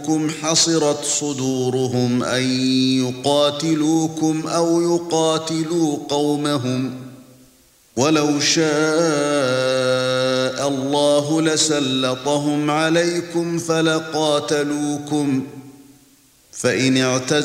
جاءوكم حصرت صدورهم أن يقاتلوكم أو يقاتلوا قومهم ولو شاء الله لسلطهم عليكم فلقاتلوكم فإن اعتزلوكم